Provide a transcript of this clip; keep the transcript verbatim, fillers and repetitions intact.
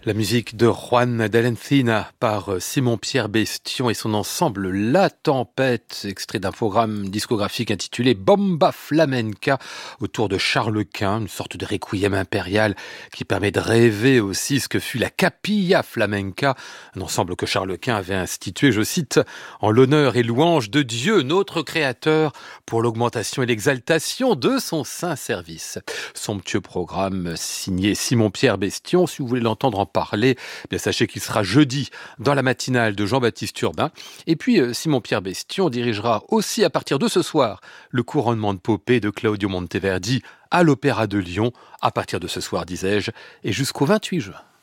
La musique de Juan d'Alencina par Simon-Pierre Bestion et son ensemble La Tempête, extrait d'un programme discographique intitulé Bomba Flamenca autour de Charles Quint, une sorte de requiem impérial qui permet de rêver aussi ce que fut la Capilla Flamenca, un ensemble que Charles Quint avait institué, je cite, en l'honneur et louange de Dieu, notre Créateur, pour l'augmentation et l'exaltation de son saint service. Somptueux programme signé Simon-Pierre Bestion. Si vous voulez l'entendre en parler, eh bien sachez qu'il sera jeudi dans la matinale de Jean-Baptiste Urbain. Et puis euh, Simon-Pierre Bestion dirigera aussi à partir de ce soir le couronnement de Popée de Claudio Monteverdi à l'Opéra de Lyon, à partir de ce soir, disais-je, et jusqu'au vingt-huit juin.